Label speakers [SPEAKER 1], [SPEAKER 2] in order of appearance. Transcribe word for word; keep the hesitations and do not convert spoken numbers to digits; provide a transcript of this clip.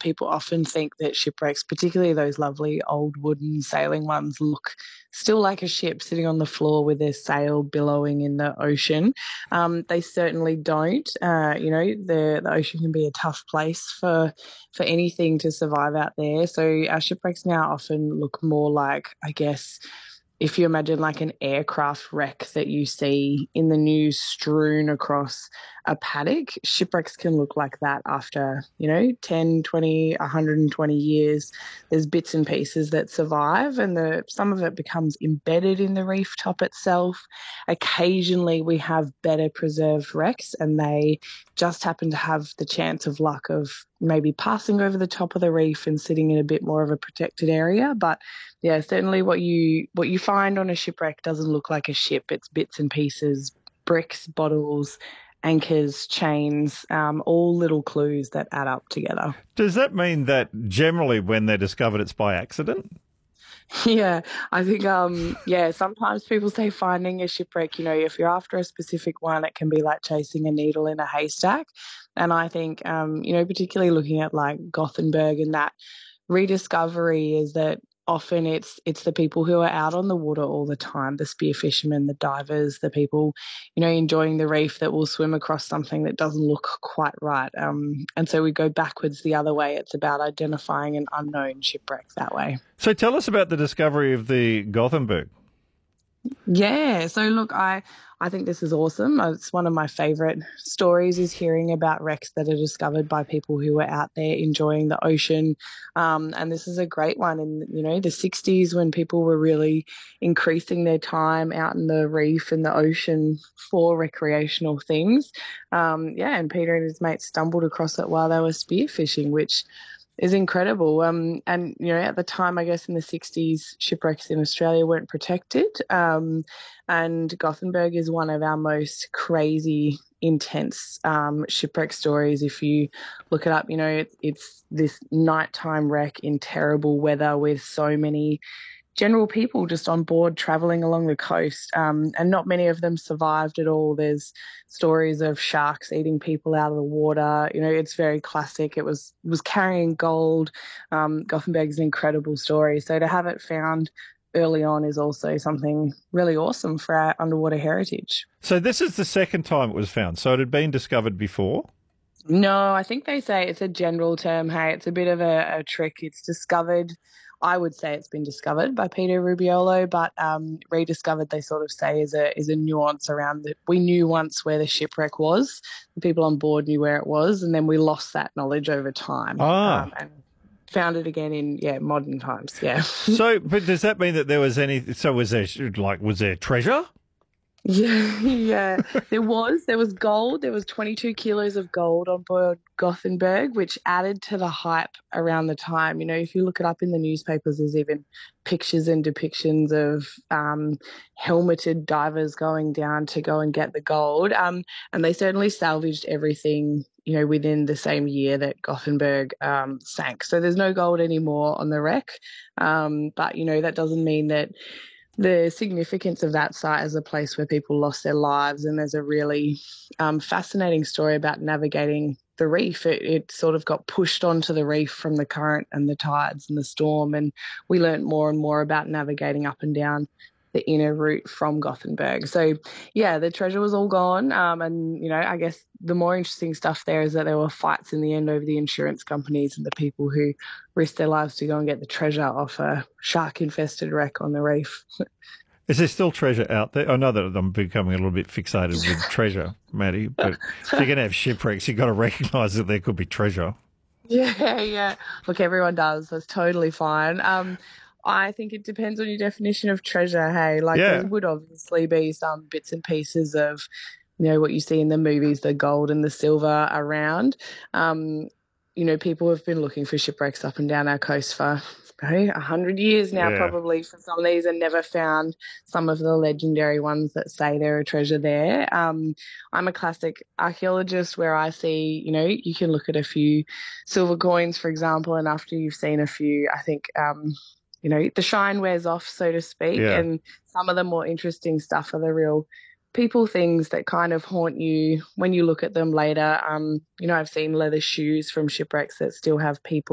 [SPEAKER 1] people often think that shipwrecks, particularly those lovely old wooden sailing ones, look still like a ship sitting on the floor with their sail billowing in the ocean. Um, they certainly don't. Uh, you know, the, the ocean can be a tough place for for anything to survive out there. So our shipwrecks now often look more like, I guess, if you imagine like an aircraft wreck that you see in the news strewn across a paddock, shipwrecks can look like that after, you know, ten, twenty, one hundred twenty years. There's bits and pieces that survive, and the some of it becomes embedded in the reef top itself. Occasionally we have better preserved wrecks, and they just happen to have the chance of luck of maybe passing over the top of the reef and sitting in a bit more of a protected area. But yeah, certainly what you what you find on a shipwreck doesn't look like a ship. It's bits and pieces, bricks, bottles, anchors, chains, um, all little clues that add up together.
[SPEAKER 2] Does that mean that generally when they're discovered it's by accident?
[SPEAKER 1] Yeah, I think, um, yeah, sometimes people say finding a shipwreck, you know, if you're after a specific one, it can be like chasing a needle in a haystack. And I think, um, you know, particularly looking at like Gothenburg and that rediscovery is that often it's it's the people who are out on the water all the time, the spear fishermen, the divers, the people, you know, enjoying the reef that will swim across something that doesn't look quite right. Um, and so we go backwards the other way. It's about identifying an unknown shipwreck that way.
[SPEAKER 2] So tell us about the discovery of the Gothenburg.
[SPEAKER 1] Yeah, so look, I I think this is awesome. Uh, It's one of my favourite stories is hearing about wrecks that are discovered by people who are out there enjoying the ocean. Um, and this is a great one in, you know, the sixties when people were really increasing their time out in the reef and the ocean for recreational things. Um, yeah, and Peter and his mates stumbled across it while they were spearfishing, which is incredible. Um, and, you know, at the time, I guess in the sixties, shipwrecks in Australia weren't protected. Um, and Gothenburg is one of our most crazy, intense um, shipwreck stories. If you look it up, you know, it, it's this nighttime wreck in terrible weather with so many general people just on board traveling along the coast, um, and not many of them survived at all. There's stories of sharks eating people out of the water. You know, it's very classic. It was was carrying gold. Um, Gothenburg's an incredible story. So to have it found early on is also something really awesome for our underwater heritage.
[SPEAKER 2] So this is the second time it was found. So it had been discovered before?
[SPEAKER 1] No, I think they say it's a general term. Hey, it's a bit of a, a trick. It's discovered. I would say it's been discovered by Peter Rubiolo, but um, rediscovered, they sort of say, is a is a nuance around that. We knew once where the shipwreck was, the people on board knew where it was, and then we lost that knowledge over time.
[SPEAKER 2] Ah.
[SPEAKER 1] Um, and found it again in yeah modern times. Yeah.
[SPEAKER 2] So, but does that mean that there was any? So was there like was there treasure?
[SPEAKER 1] Yeah, yeah. There was there was gold. There was twenty-two kilos of gold on board Gothenburg, which added to the hype around the time. You know, if you look it up in the newspapers, there's even pictures and depictions of um, helmeted divers going down to go and get the gold. Um, and they certainly salvaged everything, you know, within the same year that Gothenburg um, sank. So there's no gold anymore on the wreck. Um, but, you know, that doesn't mean that the significance of that site as a place where people lost their lives, and there's a really um, fascinating story about navigating the reef. It, it sort of got pushed onto the reef from the current and the tides and the storm, and we learnt more and more about navigating up and down the inner route from Gothenburg. So, yeah, the treasure was all gone. Um, and, you know, I guess the more interesting stuff there is that there were fights in the end over the insurance companies and the people who risked their lives to go and get the treasure off a shark-infested wreck on the reef.
[SPEAKER 2] Is there still treasure out there? I know that I'm becoming a little bit fixated with treasure, Maddie, but if you're going to have shipwrecks, you've got to recognise that there could be treasure.
[SPEAKER 1] Yeah, yeah. Look, everyone does. That's totally fine. Um, I think it depends on your definition of treasure, hey? Like,
[SPEAKER 2] Yeah.
[SPEAKER 1] there would obviously be some bits and pieces of, you know, what you see in the movies, the gold and the silver around. Um, you know, people have been looking for shipwrecks up and down our coast for a hundred years now,
[SPEAKER 2] Yeah.
[SPEAKER 1] probably, for some of these, and never found some of the legendary ones that say there are treasure there. Um, I'm a classic archaeologist where I see, you know, you can look at a few silver coins, for example, and after you've seen a few, I think, um, you know, the shine wears off, so to speak,
[SPEAKER 2] Yeah.
[SPEAKER 1] and some of the more interesting stuff are the real people things that kind of haunt you when you look at them later. Um, you know, I've seen leather shoes from shipwrecks that still have people